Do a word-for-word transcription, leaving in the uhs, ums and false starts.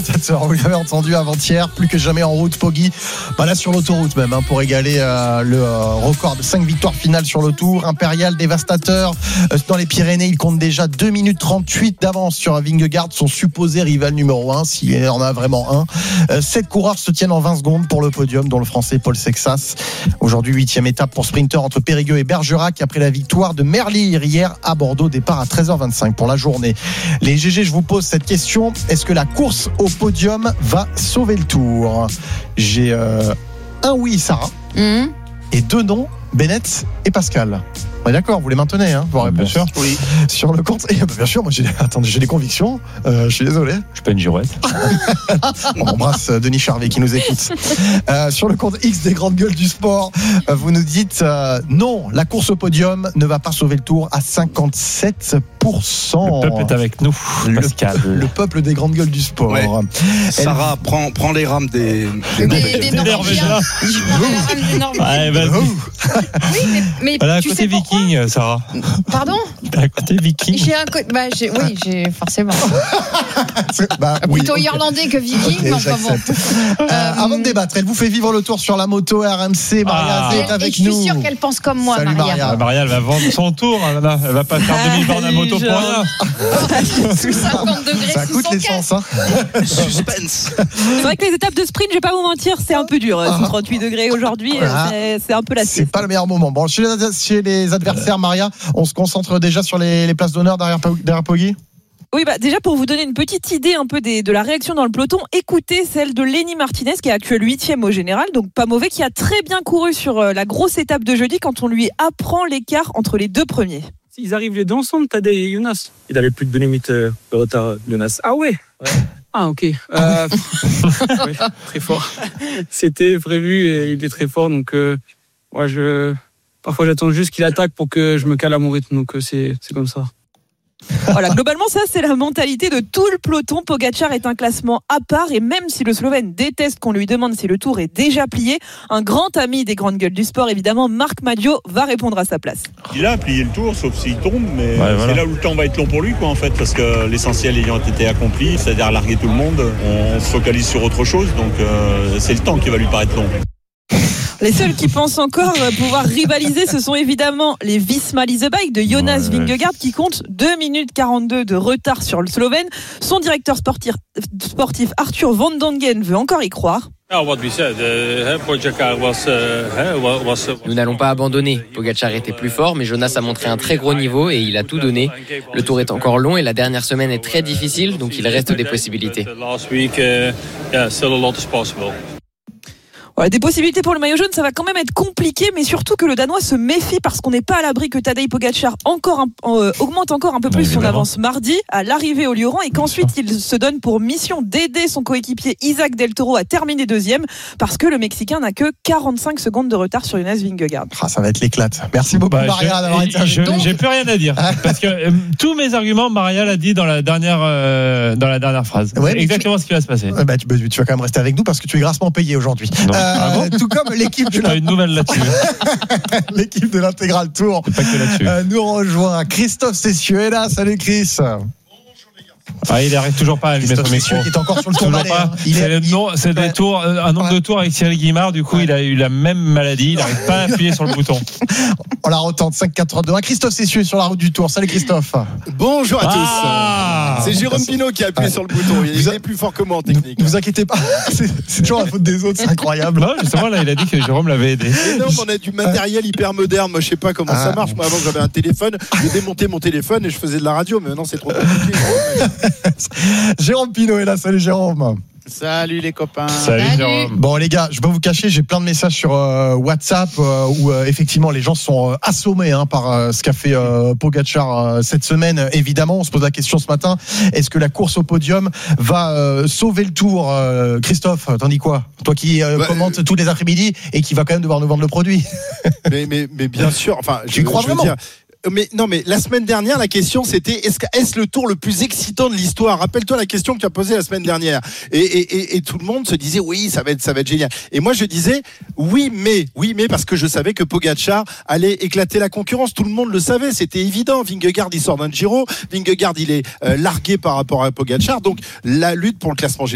Vous l'avez entendu avant-hier, plus que jamais en route, Poggi. Bah là sur l'autoroute même, hein, pour égaler euh, le euh, record de cinq victoires finales sur le Tour. Impérial, dévastateur. Euh, dans les Pyrénées, il compte déjà deux minutes trente-huit d'avance sur Vingegaard, son supposé rival numéro un, s'il en a vraiment un. Euh, sept coureurs se tiennent en vingt secondes pour le podium, dont le Français Paul Sexas. Aujourd'hui, huitième étape pour sprinter entre Périgueux et Bergerac, après la victoire de Merlier hier à Bordeaux. Départ à treize heures vingt-cinq pour la journée. Les G G, je vous pose cette question. Est-ce que la course au podium va sauver le Tour? J'ai euh, un oui, Sarah, mmh. et deux non, Bennett et Pascal. On est d'accord, vous les maintenez, hein, vos réponses. Bien sûr. Oui. Sur le compte, et bah, bien sûr, moi j'ai, attendez, j'ai des convictions. Euh, je suis désolé. Je suis pas une girouette. On embrasse Denis Charvet qui nous écoute. Euh, sur le compte X des grandes gueules du sport, euh, vous nous dites euh, non, la course au podium ne va pas sauver le Tour à cinquante-sept pour cent. Le peuple est avec nous, Pascal. Le, le peuple des grandes gueules du sport. Ouais. Elle... Sarah, prends, prends les rames des, des, des, des Norvégiens. Je prends les rames des Norvégiens. Allez, vas-y. Oui, mais, mais voilà, tu côté sais pourquoi? Viking, Sarah. Pardon? À côté Viking. J'ai un côté, bah, j'ai, oui, j'ai forcément. bah, oui, Plutôt okay. irlandais que Viking, okay, mais enfin bon. Euh, euh, avant de débattre, elle vous fait vivre le Tour sur la moto R M C. Maria ah. est avec et nous. Je suis sûre qu'elle pense comme moi, Salut, Maria. Maria. Maria, elle va vendre son tour. Elle va, elle va pas faire deux mille bornes à moto pour rien. Sous cinquante degrés, ça sous coûte son l'essence. Hein. Suspense. C'est vrai que les étapes de sprint, je vais pas vous mentir, c'est un peu dur. Ah. Sous trente-huit degrés aujourd'hui, ah. c'est, c'est un peu la sieste. C'est pas le meilleur moment. Bon, chez les, chez les adversaires, Maria, on se concentre déjà sur les, les places d'honneur derrière, derrière Poggi. Oui, bah déjà pour vous donner une petite idée un peu des, de la réaction dans le peloton, écoutez celle de Lenny Martinez qui est actuel huitième au général, donc pas mauvais, qui a très bien couru sur la grosse étape de jeudi quand on lui apprend l'écart entre les deux premiers. Ils arrivent les deux ensemble, Tadej et Jonas. Il avait plus de deux limites de retard, Jonas. Ah ouais, ouais. Ah ok. Euh, ouais, très fort. C'était prévu et il est très fort, donc euh, moi je parfois j'attends juste qu'il attaque pour que je me cale à mon rythme, donc euh, c'est c'est comme ça. Voilà, globalement ça c'est la mentalité de tout le peloton. Pogačar est un classement à part et même si le Slovène déteste qu'on lui demande si le Tour est déjà plié, un grand ami des grandes gueules du sport évidemment, Marc Madiot, va répondre à sa place. Il a plié le Tour sauf s'il tombe, mais ouais, voilà. C'est là où le temps va être long pour lui quoi en fait, parce que l'essentiel ayant été accompli, c'est-à-dire larguer tout le monde, on se focalise sur autre chose, donc euh, c'est le temps qui va lui paraître long. Les seuls qui pensent encore pouvoir rivaliser, ce sont évidemment les Visma Lease Bike de Jonas ouais, Vingegaard qui compte deux minutes quarante-deux de retard sur le Slovène. Son directeur sportif, sportif Arthur Van Dongen veut encore y croire. Nous n'allons pas abandonner. Pogačar était plus fort, mais Jonas a montré un très gros niveau et il a tout donné. Le Tour est encore long et la dernière semaine est très difficile, donc il reste des possibilités. Voilà, des possibilités pour le maillot jaune, ça va quand même être compliqué, mais surtout que le Danois se méfie parce qu'on n'est pas à l'abri que Tadej Pogačar encore un, euh, augmente encore un peu plus son avance mardi à l'arrivée au Lioran et qu'ensuite il se donne pour mission d'aider son coéquipier Isaac Del Toro à terminer deuxième parce que le Mexicain n'a que quarante-cinq secondes de retard sur Jonas Vingegaard. Ah, ça va être l'éclate. Merci beaucoup bah, Maria je, d'avoir été avec je, nous. J'ai plus rien à dire parce que euh, tous mes arguments, Maria l'a dit dans la dernière euh, dans la dernière phrase. Ouais, c'est exactement tu, ce qui va se passer. Bah, tu, tu vas quand même rester avec nous parce que tu es grassement payé aujourd'hui. Euh, ah bon tout comme l'équipe de la... une nouvelle là-dessus. l'équipe de l'intégral Tour pas que là-dessus. Euh, nous rejoint Christophe Cessieux est là. Salut Chris. Ah, il n'arrive toujours pas à lui mettre le micro. Il est encore sur le tour balai, hein. Il c'est est, il... non, c'est des tours, un nombre ouais. de tours avec Thierry Guimard. Du coup, ouais. il a eu la même maladie. Il n'arrive pas à appuyer sur le bouton. On la retente. cinq quatre deux un. Christophe Cessieux sur la route du Tour. Salut Christophe. Bonjour à ah tous. C'est Jérôme Pinault qui a appuyé ah. sur le bouton. Il vous est a... plus fort que moi en technique. Ne vous inquiétez pas. C'est, c'est toujours la faute des autres. C'est incroyable. Non, justement, là, il a dit que Jérôme l'avait aidé. Et non, on a du matériel hyper moderne. Moi, je sais pas comment ah. ça marche. Moi, avant, j'avais un téléphone. Je démontais mon téléphone et je faisais de la radio. Mais maintenant, c'est trop compliqué. Jérôme Pinault est là, salut Jérôme. Salut les copains. Salut, Salut. Jérôme. Bon les gars, je vais pas vous cacher, j'ai plein de messages sur euh, WhatsApp euh, où euh, effectivement les gens sont euh, assommés hein, par euh, ce qu'a fait euh, Pogačar euh, cette semaine. Évidemment, on se pose la question ce matin, est-ce que la course au podium va euh, sauver le Tour euh, Christophe, t'en dis quoi? Toi qui euh, bah, commentes euh... tous les après-midi et qui va quand même devoir nous vendre le produit. mais, mais, mais bien sûr, enfin, tu je, crois je vraiment veux dire, Mais non, mais la semaine dernière, la question c'était est-ce, que, est-ce le Tour le plus excitant de l'histoire? Rappelle-toi la question que tu as posée la semaine dernière. Et, et, et, et tout le monde se disait oui, ça va être, ça va être génial. Et moi je disais oui, mais oui, mais parce que je savais que Pogačar allait éclater la concurrence. Tout le monde le savait, c'était évident. Vingegaard il sort d'un Giro, Vingegaard il est euh, largué par rapport à Pogačar, donc la lutte pour le classement général